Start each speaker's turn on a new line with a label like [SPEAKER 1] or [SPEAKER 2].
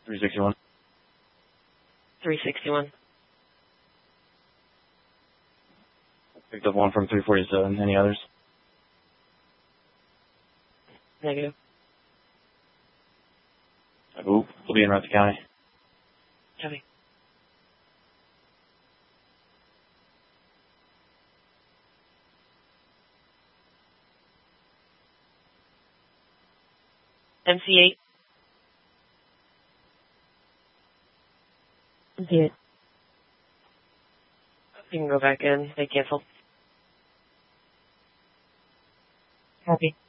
[SPEAKER 1] 361.
[SPEAKER 2] 361.
[SPEAKER 1] Picked up one from 347. Any others?
[SPEAKER 2] Negative.
[SPEAKER 1] We'll be in Ramsey County.
[SPEAKER 2] Copy. MC8.
[SPEAKER 3] MC8.
[SPEAKER 2] You can go back in. They canceled.
[SPEAKER 3] Copy.